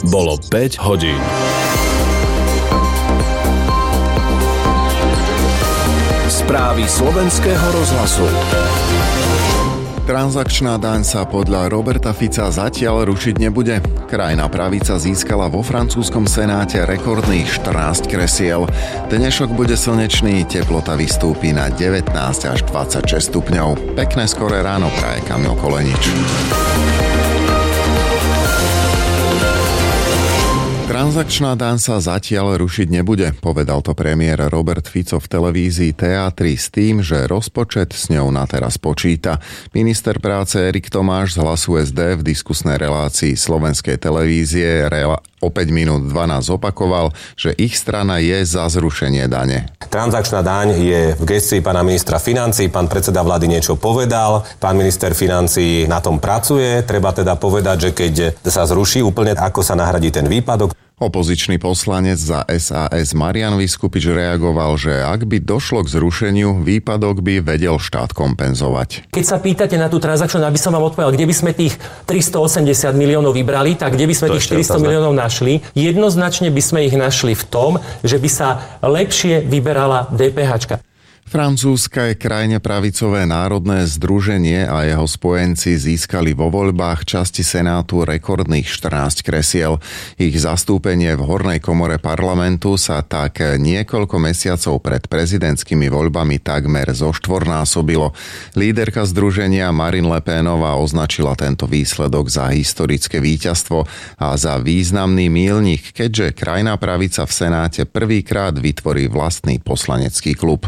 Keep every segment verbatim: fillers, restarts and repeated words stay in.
Bolo päť hodín. Správy slovenského rozhlasu. Transakčná daň sa podľa Roberta Fica zatiaľ rušiť nebude. Krajná pravica získala vo francúzskom senáte rekordných štrnásť kresiel. Dnešok bude slnečný, teplota vystúpi na devätnásť až dvadsaťšesť stupňov. Pekné skoré ráno praje Kamil Kolenič. Transakčná daň sa zatiaľ rušiť nebude, povedal to premiér Robert Fico v televízii té á tri s tým, že rozpočet s ňou na teraz počíta. Minister práce Erik Tomáš z Hlasu es dé v diskusnej relácii slovenskej televízie Rela o päť minút dvanásť opakoval, že ich strana je za zrušenie dane. Transakčná daň je v gestii pána ministra financií, pán predseda vlády niečo povedal, pán minister financií na tom pracuje, treba teda povedať, že keď sa zruší úplne, ako sa nahradí ten výpadok. Opozičný poslanec za es a es Marian Vyskupič reagoval, že ak by došlo k zrušeniu, výpadok by vedel štát kompenzovať. Keď sa pýtate na tú transakciu, aby som vám odpovedal, kde by sme tých tristoosemdesiat miliónov vybrali, tak kde by sme to tých štyristo miliónov našli? Jednoznačne by sme ich našli v tom, že by sa lepšie vyberala dé pé háčka. Francúzske krajne pravicové národné združenie a jeho spojenci získali vo voľbách časti Senátu rekordných štrnásť kresiel. Ich zastúpenie v hornej komore parlamentu sa tak niekoľko mesiacov pred prezidentskými voľbami takmer zoštvornásobilo. Líderka združenia Marine Le Penová označila tento výsledok za historické víťazstvo a za významný míľnik, keďže krajná pravica v Senáte prvýkrát vytvorí vlastný poslanecký klub.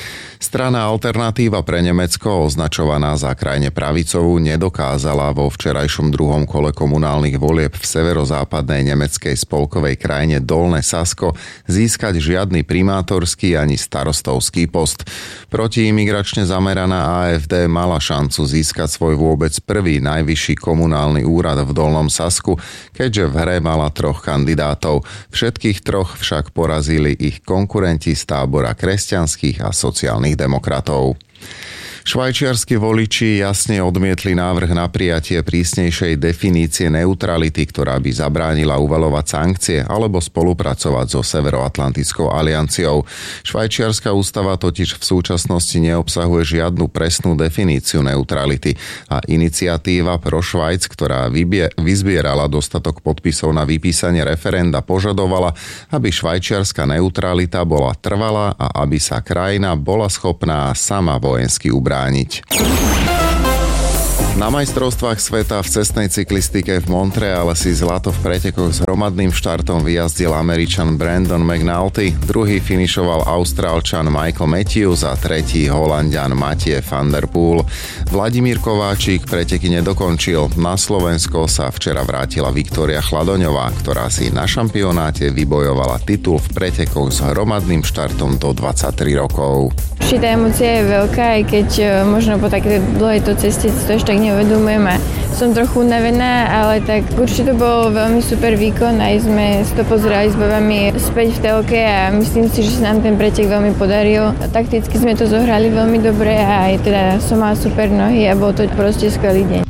Strana Alternatíva pre Nemecko, označovaná za krajne pravicovú, nedokázala vo včerajšom druhom kole komunálnych volieb v severozápadnej nemeckej spolkovej krajine Dolné Sasko získať žiadny primátorský ani starostovský post. Protiimigračne zameraná á ef dé mala šancu získať svoj vôbec prvý najvyšší komunálny úrad v Dolnom Sasku, keďže v hre mala troch kandidátov. Všetkých troch však porazili ich konkurenti z tábora kresťanských a sociálnych demokratov. Švajčiarski voliči jasne odmietli návrh na prijatie prísnejšej definície neutrality, ktorá by zabránila uvaľovať sankcie alebo spolupracovať so Severoatlantickou alianciou. Švajčiarska ústava totiž v súčasnosti neobsahuje žiadnu presnú definíciu neutrality a iniciatíva Pro Švajc, ktorá vybie, vyzbierala dostatok podpisov na vypísanie referenda, požadovala, aby švajčiarska neutralita bola trvalá a aby sa krajina bola schopná sama vojensky ubrániť. Na majstrovstvách sveta v cestnej cyklistike v Montreale si zlato v pretekoch s hromadným štartom vyjazdil Američan Brandon McNulty, druhý finišoval Austrálčan Michael Matthews a tretí Holanďan Mathieu van der Poel. Vladimír Kováčik preteky nedokončil. Na Slovensko sa včera vrátila Viktória Chladoňová, ktorá si na šampionáte vybojovala titul v pretekoch s hromadným štartom do dvadsaťtri rokov. Určitá emócia je veľká, aj keď možno po takej dlhej to ceste to ešte tak neuvedomujem a som trochu unavená, ale tak určite to bol veľmi super výkon, aj sme si to pozerali s babami späť v telke a myslím si, že sa nám ten pretek veľmi podaril. Takticky sme to zohrali veľmi dobre a aj teda som mala super nohy a bol to proste skvelý deň.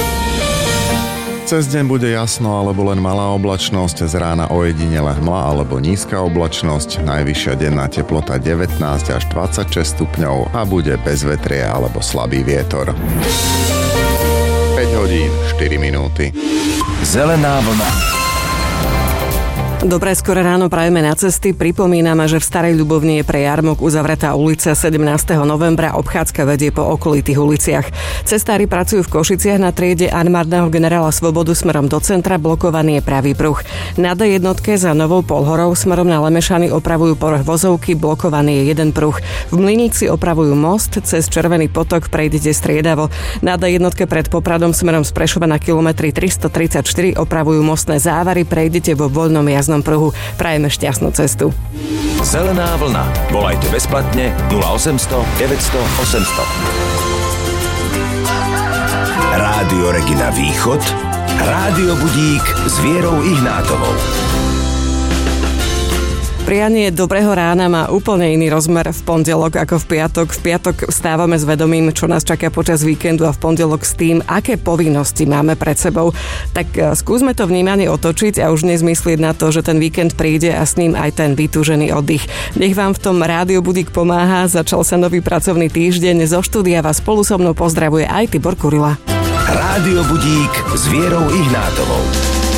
Cez deň bude jasno alebo len malá oblačnosť, z rána ojedinele hmla alebo nízka oblačnosť, najvyššia denná teplota devätnásť až dvadsaťšesť stupňov a bude bez vetria alebo slabý vietor. päť hodín, štyri minúty. Zelená vlna. Dobré skoro ráno prajeme na cesty. Pripomíname, že v Starej Ľubovni je pre jarmok uzavretá ulica sedemnásteho novembra. Obchádzka vedie po okolitých uliciach. Cestári pracujú v Košiciach na triede armádneho generála Svobodu smerom do centra. Blokovaný je pravý pruh. Na dé jednotke za Novou Polhorou smerom na Lemešany opravujú povrch vozovky. Blokovaný je jeden pruh. V Mlynici opravujú most. Cez Červený potok prejdete striedavo. Na dé jednotke pred Popradom smerom z Prešova na kilometri tristotridsaťštyri opravujú mostné závary. Prejdete vo voľnom jazdnom pruhu. Prajeme šťastnú cestu. Zelená vlna. Volajte bezplatne nula osemsto deväťsto osemsto. Rádio Regina Východ. Rádio Budík s Vierou Ihnátovou. Prianie dobrého rána má úplne iný rozmer v pondelok ako v piatok. V piatok vstávame s vedomím, čo nás čaká počas víkendu a v pondelok s tým, aké povinnosti máme pred sebou. Tak skúsme to vnímanie otočiť a už nezmyslieť na to, že ten víkend príde a s ním aj ten vytúžený oddych. Nech vám v tom Rádio Budík pomáha. Začal sa nový pracovný týždeň. Zo štúdia vás spolu so mnou pozdravuje aj Tibor Kurila. Rádio Budík s Vierou Ignátovou.